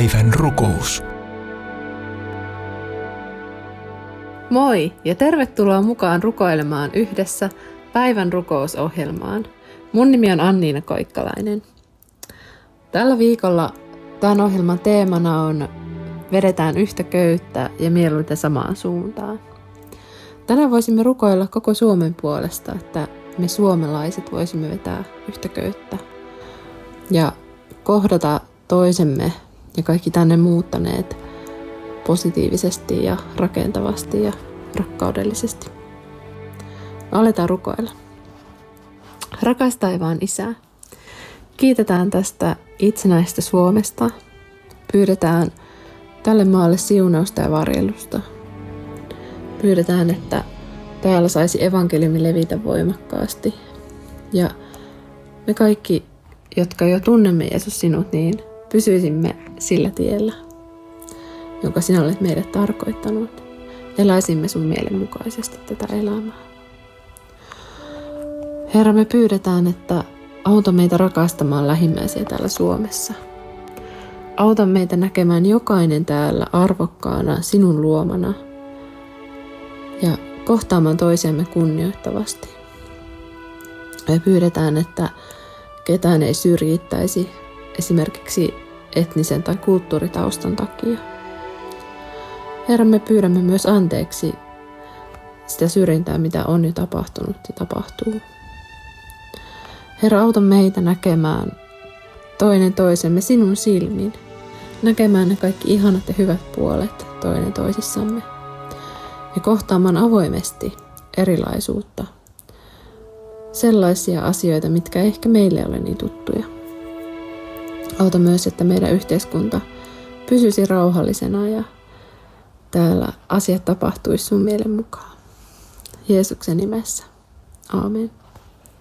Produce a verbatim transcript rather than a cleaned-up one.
Päivän rukous. Moi ja tervetuloa mukaan rukoilemaan yhdessä päivän rukousohjelmaan. Mun nimi on Anniina Koikkalainen. Tällä viikolla tämän ohjelman teemana on vedetään yhtä köyttä ja mieluiten samaan suuntaan. Tänään voisimme rukoilla koko Suomen puolesta, että me suomalaiset voisimme vetää yhtä köyttä ja kohdata toisemme ja kaikki tänne muuttaneet positiivisesti ja rakentavasti ja rakkaudellisesti. Aletaan rukoilla. Rakas taivaan Isä, kiitetään tästä itsenäisestä Suomesta. Pyydetään tälle maalle siunausta ja varjelusta. Pyydetään, että täällä saisi evankeliumi levitä voimakkaasti. Ja me kaikki, jotka jo tunnemme Jeesus sinut, niin pysyisimme sillä tiellä, jonka sinä olet meille tarkoittanut. Eläisimme sun mielen mukaisesti tätä elämää. Herra, me pyydetään, että auta meitä rakastamaan lähimmäisiä täällä Suomessa. Auta meitä näkemään jokainen täällä arvokkaana sinun luomana ja kohtaamaan toisiamme kunnioittavasti. Me pyydetään, että ketään ei syrjittäisi esimerkiksi etnisen tai kulttuuritaustan takia. Herra, me pyydämme myös anteeksi sitä syrjintää, mitä on jo tapahtunut ja tapahtuu. Herra, auta meitä näkemään toinen toisemme sinun silmin, näkemään ne kaikki ihanat ja hyvät puolet toinen toisissamme ja kohtaamaan avoimesti erilaisuutta, sellaisia asioita, mitkä ehkä meille ole niin tuttuja. Auta myös, että meidän yhteiskunta pysyisi rauhallisena ja täällä asiat tapahtuisi sun mielen mukaan. Jeesuksen nimessä. Aamen.